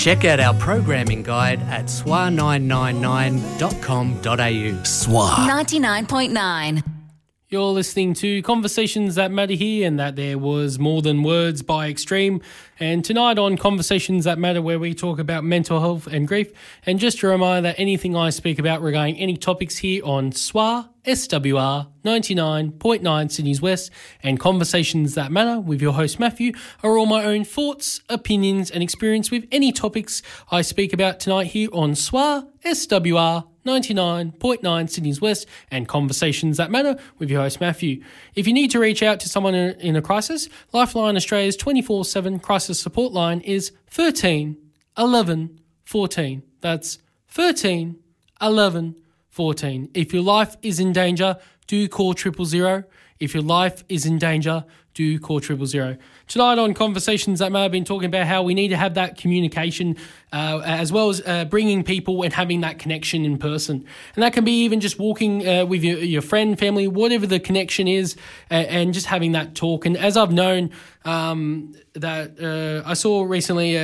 Check out our programming guide at swa999.com.au. SWA 99.9. You're listening to Conversations That Matter here, and that there was More Than Words by Extreme. And tonight on Conversations That Matter, where we talk about mental health and grief. And just a reminder that anything I speak about regarding any topics here on SWA, SWR 99.9 Sydney's West, and Conversations That Matter with your host Matthew are all my own thoughts, opinions and experience with any topics I speak about tonight here on SWA, SWR 99.9 Sydney's West, and Conversations That Matter with your host Matthew. If you need to reach out to someone in a crisis, Lifeline Australia's 24/7 crisis support line is 13 11 14. That's 13 11 14. If your life is in danger, do call 000. If your life is in danger, do call 000. Tonight on Conversations That Matter, I've been talking about how we need to have that communication as well as bringing people and having that connection in person. And that can be even just walking with your friend, family, whatever the connection is, and just having that talk. And as I've known that I saw recently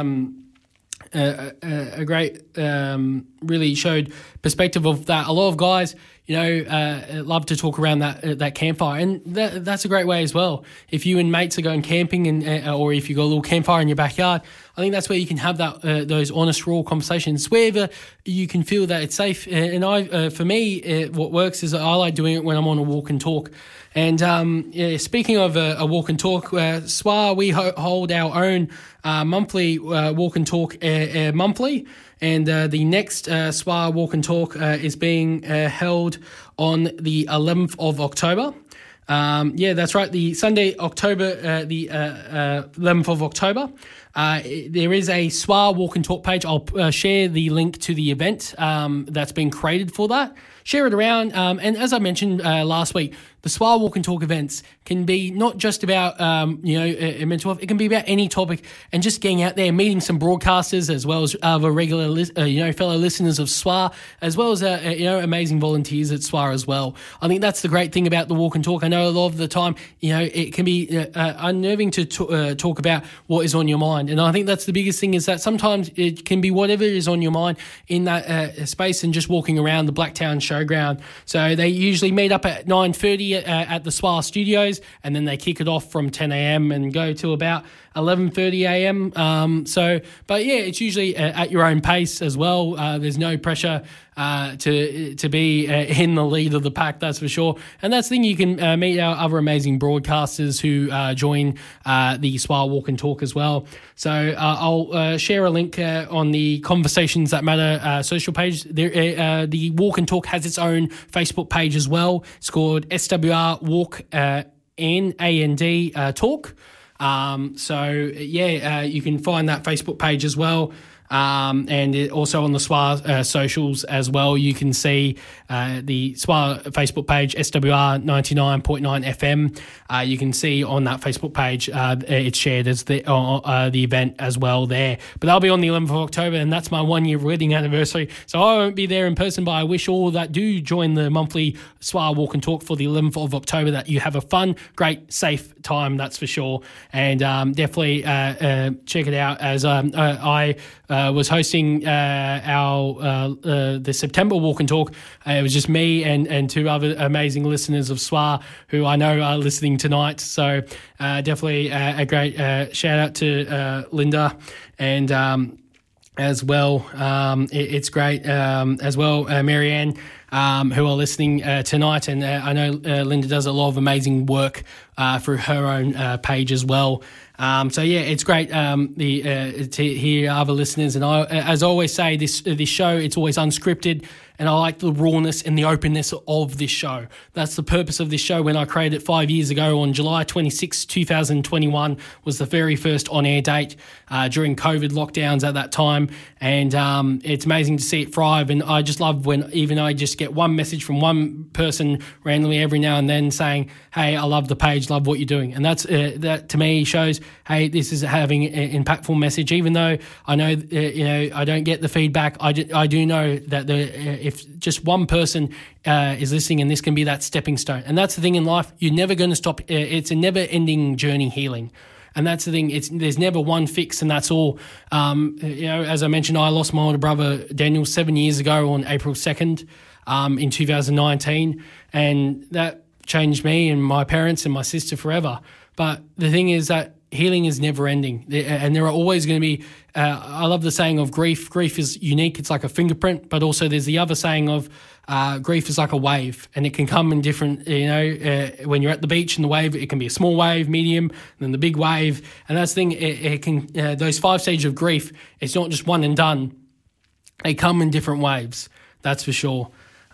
a great, really showed perspective of that. A lot of guys, love to talk around that campfire, and that's a great way as well. If you and mates are going camping, or if you got a little campfire in your backyard, I think that's where you can have that those honest, raw conversations, wherever you can feel that it's safe. And for me, what works is I like doing it when I'm on a walk and talk. And speaking of a walk and talk, SWA, we hold our own monthly walk and talk monthly. And the next SWA Walk and Talk is being held on the 11th of October. That's right, the Sunday, October, the 11th of October. There is a SWA Walk and Talk page. I'll share the link to the event that's been created for that. Share it around. And as I mentioned last week, the SWA Walk and Talk events can be not just about, mental health. It can be about any topic, and just getting out there, meeting some broadcasters as well as other regular, fellow listeners of SWA, as well as, amazing volunteers at SWA as well. I think that's the great thing about the Walk and Talk. I know a lot of the time, it can be unnerving to talk about what is on your mind. And I think that's the biggest thing, is that sometimes it can be whatever is on your mind in that space, and just walking around the Blacktown Showground. So they usually meet up at 9:30 at the SWA studios, and then they kick it off from 10 a.m. and go to about 11:30 a.m. It's usually at your own pace as well. There's no pressure to be in the lead of the pack, that's for sure. And that's the thing, you can meet our other amazing broadcasters who join the SWA Walk and Talk as well. So I'll share a link on the Conversations That Matter social page. The Walk and Talk has its own Facebook page as well. It's called SWR Walk NAND Talk. You can find that Facebook page as well. And also on the SWA socials as well, you can see the SWA Facebook page, SWR 99.9 FM. You can see on that Facebook page, it's shared as the event as well there. But that'll be on the 11th of October, and that's my 1 year wedding anniversary. So I won't be there in person, but I wish all that do join the monthly SWA Walk and Talk for the 11th of October that you have a fun, great, safe time, that's for sure. And definitely check it out, as I was hosting the September Walk and Talk. It was just me and two other amazing listeners of SWA who I know are listening tonight. So definitely a great shout out to Linda and as well. It's great as well, Marianne, who are listening tonight. And I know Linda does a lot of amazing work through her own page as well. It's great to hear other listeners. And I, as I always say, this show, it's always unscripted. And I like the rawness and the openness of this show. That's the purpose of this show. When I created it 5 years ago on July 26, 2021 was the very first on-air date during COVID lockdowns at that time. And it's amazing to see it thrive. And I just love when even I just get one message from one person randomly every now and then saying, hey, I love the page, love what you're doing. And that's that to me shows, hey, this is having an impactful message. Even though I know, I don't get the feedback, I do know that if just one person is listening, and this can be that stepping stone. And that's the thing in life, you're never going to stop. It's a never-ending journey, healing. And that's the thing. There's never one fix, and that's all. As I mentioned, I lost my older brother Daniel 7 years ago on April 2nd in 2019, and that changed me and my parents and my sister forever. But the thing is that healing is never ending, and there are always going to be, I love the saying of grief. Grief is unique. It's like a fingerprint, but also there's the other saying of grief is like a wave, and it can come in different, when you're at the beach and the wave, it can be a small wave, medium, and then the big wave. And that's the thing, it can, those 5 stages of grief, it's not just one and done. They come in different waves, that's for sure.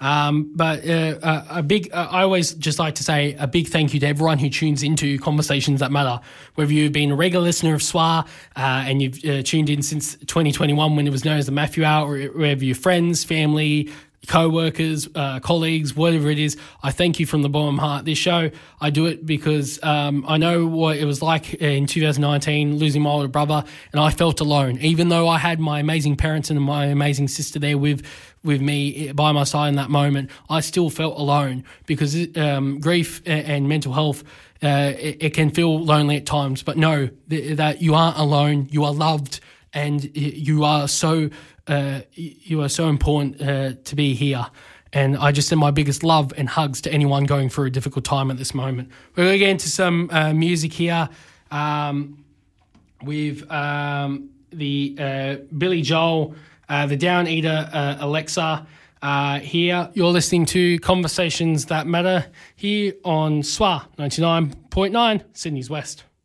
I always just like to say a big thank you to everyone who tunes into Conversations That Matter. Whether you've been a regular listener of SWA and you've tuned in since 2021 when it was known as the Matthew Hour, or whether you're friends, family, co-workers, colleagues, whatever it is, I thank you from the bottom of my heart. This show, I do it because I know what it was like in 2019, losing my older brother, and I felt alone. Even though I had my amazing parents and my amazing sister there with me by my side in that moment, I still felt alone because grief and mental health, it can feel lonely at times. But know that you aren't alone, you are loved, and you are so important to be here. And I just send my biggest love and hugs to anyone going through a difficult time at this moment. We're going to get into some music here with the Billy Joel, the Down Eater, Alexa. Here you're listening to Conversations That Matter here on SWA 99.9 Sydney's West.